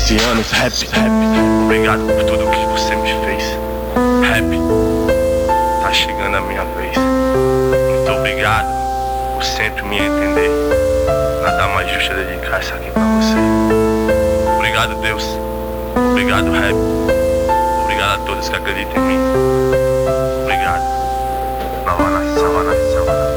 15 anos, rap. Obrigado por tudo que você me fez. Rap, tá chegando a minha vez. Muito obrigado por sempre me entender. Nada mais justo é dedicar isso aqui pra você. Obrigado, Deus. Obrigado, rap. Obrigado a todos que acreditam em mim. Obrigado. Savana.